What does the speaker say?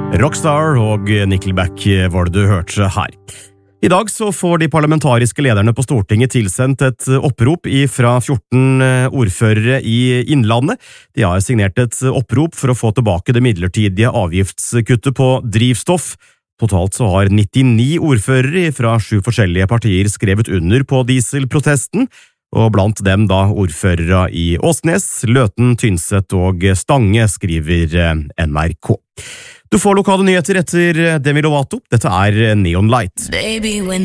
Rockstar og Nickelback var det du hørte her. I dag så får de parlamentariske lederne på Stortinget tilsendt et opprop fra 14 ordførere i Innlandet. De har signert et opprop for å få tilbake det midlertidige avgiftskuttet på drivstoff. Totalt så har 99 ordførere fra 7 forskjellige partier skrevet under på dieselprotesten, og blant dem da ordførere i Åsnes, Løten, Tynset og Stange, skriver NRK. Du får lokale nyheter etter Demi Lovato. Dette er Neon Light. Baby, when